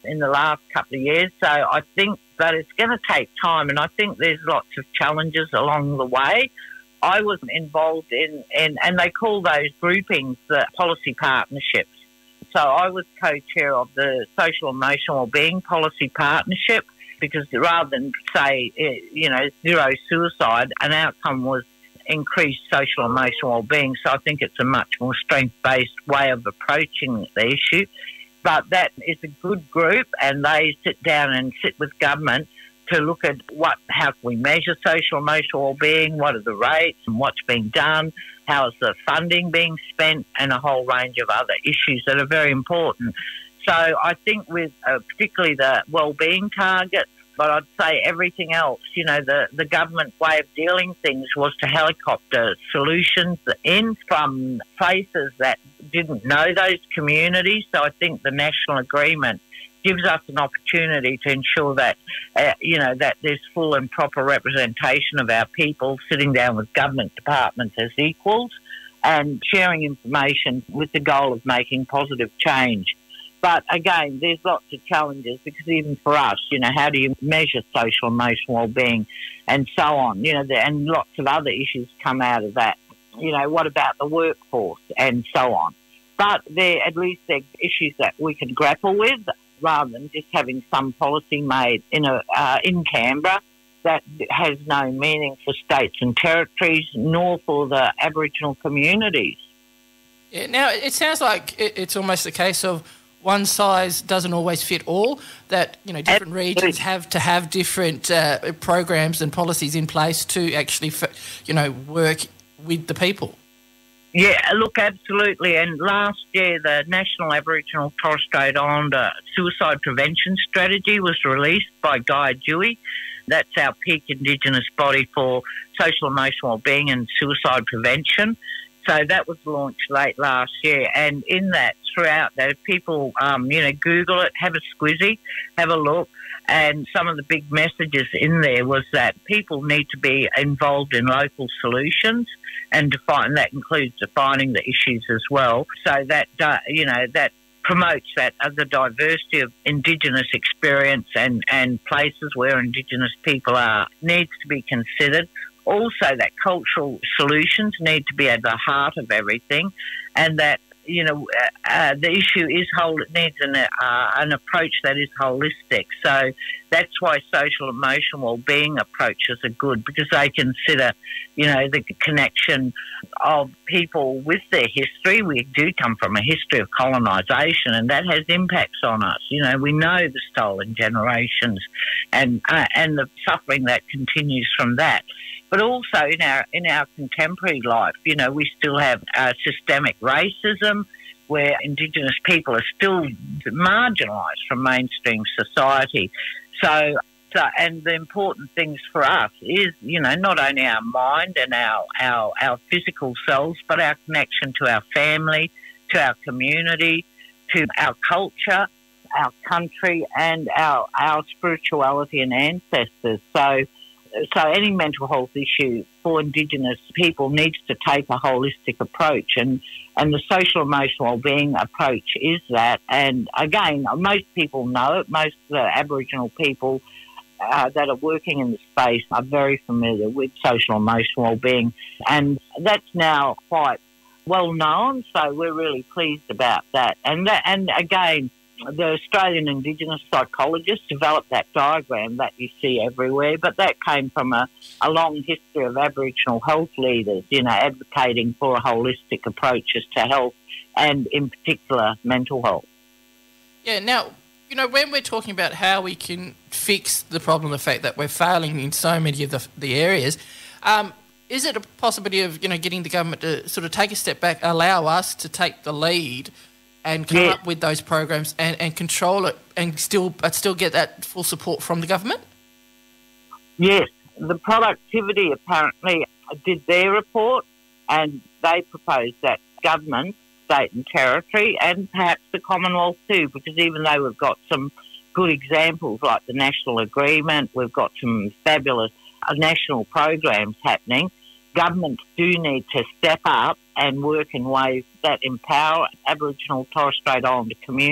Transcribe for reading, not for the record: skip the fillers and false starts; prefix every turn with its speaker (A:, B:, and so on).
A: in the last couple of years. So I think that it's going to take time, and I think there's lots of challenges along the way. I was involved in and they call those groupings the policy partnerships. So I was co-chair of the Social Emotional Wellbeing Policy Partnership, because rather than say, zero suicide, an outcome was increased social emotional wellbeing. So I think it's a much more strength-based way of approaching the issue. But that is a good group, and they sit down and sit with government to look at how can we measure social emotional wellbeing, what are the rates and what's being done, how is the funding being spent, and a whole range of other issues that are very important. So I think with particularly the wellbeing targets, but I'd say everything else, the government way of dealing things was to helicopter solutions in from places that didn't know those communities. So I think the national agreement gives us an opportunity to ensure that, that there's full and proper representation of our people sitting down with government departments as equals and sharing information with the goal of making positive change. But again, there's lots of challenges, because even for us, how do you measure social emotional wellbeing and so on, and lots of other issues come out of that. What about the workforce and so on? But at least they're issues that we can grapple with, rather than just having some policy made in Canberra that has no meaning for states and territories, nor for the Aboriginal communities.
B: Yeah, now, it sounds like it's almost a case of one size doesn't always fit all, that, different regions have to have different programs and policies in place to actually, work with the people.
A: Yeah, look, absolutely. And last year, the National Aboriginal Torres Strait Islander Suicide Prevention Strategy was released by Guy Dewey. That's our peak Indigenous body for social emotional wellbeing and suicide prevention. So that was launched late last year. And in that, throughout that, if people, Google it, have a squizzy, have a look. And some of the big messages in there was that people need to be involved in local solutions, and that includes defining the issues as well. So that, that promotes that the diversity of Indigenous experience and places where Indigenous people are needs to be considered. Also, that cultural solutions need to be at the heart of everything, and that the issue is it needs an approach that is holistic. So that's why social emotional wellbeing approaches are good, because they consider, the connection of people with their history. We do come from a history of colonisation, and that has impacts on us. We know the stolen generations and the suffering that continues from that. But also in our contemporary life, we still have systemic racism, where Indigenous people are still marginalised from mainstream society. So, and the important things for us is, not only our mind and our physical selves, but our connection to our family, to our community, to our culture, our country, and our spirituality and ancestors. So any mental health issue for Indigenous people needs to take a holistic approach, and the social emotional wellbeing approach is that. And again, most people know it. Most of the Aboriginal people that are working in the space are very familiar with social emotional wellbeing, and that's now quite well known. So we're really pleased about that. And again, the Australian Indigenous psychologists developed that diagram that you see everywhere, but that came from a long history of Aboriginal health leaders, advocating for holistic approaches to health, and in particular mental health.
B: Yeah, now, when we're talking about how we can fix the problem, the fact that we're failing in so many of the areas, is it a possibility of, getting the government to sort of take a step back, allow us to take the lead and come up with those programs and control it, and still get that full support from the government?
A: Yes. The productivity apparently did their report, and they proposed that government, state and territory, and perhaps the Commonwealth too, because even though we've got some good examples like the National Agreement, we've got some fabulous national programs happening, governments do need to step up and work in ways that empower Aboriginal Torres Strait Islander communities